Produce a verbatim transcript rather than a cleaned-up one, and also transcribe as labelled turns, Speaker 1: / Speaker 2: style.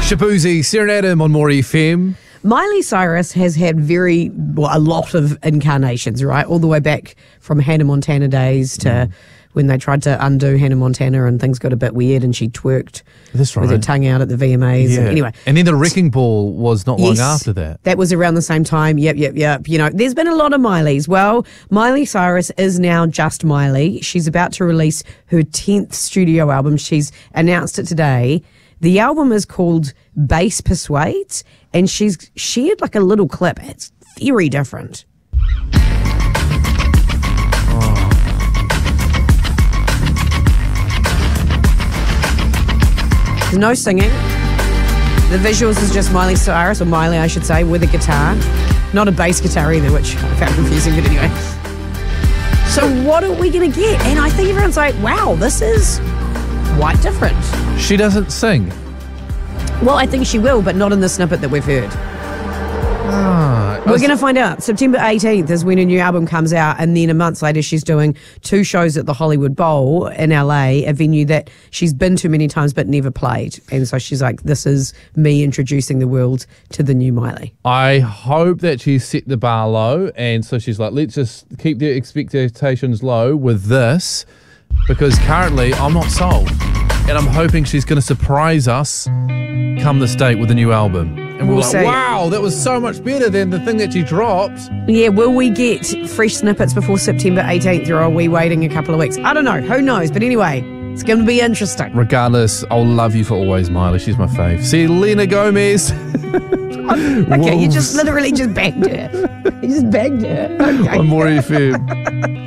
Speaker 1: Shaboozey, Sarah and Adam on More F M.
Speaker 2: Miley Cyrus has had very, well, a lot of incarnations, right? All the way back from Hannah Montana days to mm. when they tried to undo Hannah Montana and things got a bit weird and she twerked
Speaker 1: That's right.
Speaker 2: with her tongue out at the V M As.
Speaker 1: Yeah.
Speaker 2: And anyway.
Speaker 1: And then the Wrecking Ball was not
Speaker 2: yes,
Speaker 1: long after that.
Speaker 2: That was around the same time. Yep, yep, yep. You know, there's been a lot of Mileys. Well, Miley Cyrus is now just Miley. She's about to release her tenth studio album. She's announced it today. The album is called Bass Persuades, and she's shared like a little clip. It's very different.
Speaker 1: Oh.
Speaker 2: There's no singing. The visuals is just Miley Cyrus, or Miley I should say, with a guitar. Not a bass guitar either, which I found confusing, but anyway. So what are we going to get? And I think everyone's like, wow, this is quite different.
Speaker 1: She doesn't sing.
Speaker 2: Well, I think she will, but not in the snippet that we've heard.
Speaker 1: Ah,
Speaker 2: We're going to find out. September eighteenth is when a new album comes out, and then a month later she's doing two shows at the Hollywood Bowl in L A, a venue that she's been to many times but never played. And so she's like, this is me introducing the world to the new Miley.
Speaker 1: I hope that she set the bar low, and so she's like, let's just keep the expectations low with this, because currently I'm not sold. And I'm hoping she's going to surprise us come this date with a new album. And we're
Speaker 2: We'll
Speaker 1: like,
Speaker 2: see.
Speaker 1: wow, that was so much better than the thing that she dropped.
Speaker 2: Yeah, will we get fresh snippets before September eighteenth, or are we waiting a couple of weeks? I don't know. Who knows? But anyway, it's going to be interesting.
Speaker 1: Regardless, I'll love you for always, Miley. She's my fave. Selena Gomez.
Speaker 2: Okay, you just literally just banged her. You just banged her. Okay.
Speaker 1: On More F M.